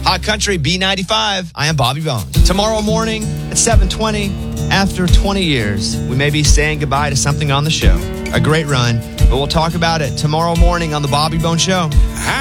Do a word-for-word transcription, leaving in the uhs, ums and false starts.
Hot Country B ninety-five. I am Bobby Bones. Tomorrow morning at seven twenty, after twenty years, we may be saying goodbye to something on the show. A great run, but we'll talk about it tomorrow morning on the Bobby Bones Show.